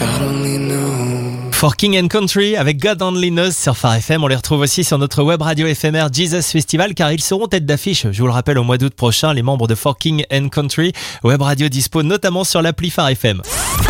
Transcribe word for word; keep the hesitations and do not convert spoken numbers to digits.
For King and Country avec God Only Knows sur Phare F M. On les retrouve aussi sur notre web radio éphémère Jesus Festival car ils seront tête d'affiche, je vous le rappelle, au mois d'août prochain, les membres de For King and Country. Web radio dispo notamment sur l'appli Phare F M.